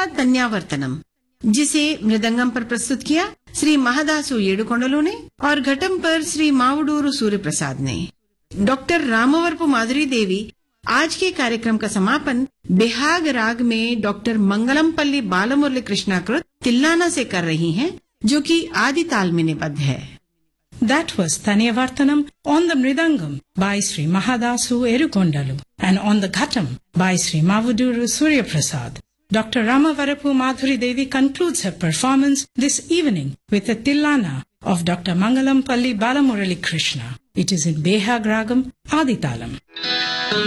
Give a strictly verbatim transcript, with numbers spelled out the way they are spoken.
तन्यावर्तनम, जिसे मृदंगम पर प्रस्तुत किया श्री महादासु येडुकोंडलू ने और घटम पर श्री मावडूरू सूर्य प्रसाद ने। डॉक्टर रामवरपु माधुरी देवी आज के कार्यक्रम का समापन बेहाग राग में डॉक्टर मंगलमपल्ली बालमुरली कृष्णाकृत तिल्लाना से कर रही हैं, जो कि आदि ताल में निबद्ध है। That was Tanyavartanam on the Mridangam by Sri Mahadasu Erukondalu and on the Ghatam by Sri Mavuduru Surya Prasad. Doctor Ramavarapu Madhuri Devi concludes her performance this evening with a Tillana of Doctor Mangalampalli Balamurali Krishna. It is in Behag Ragam, Aditalam.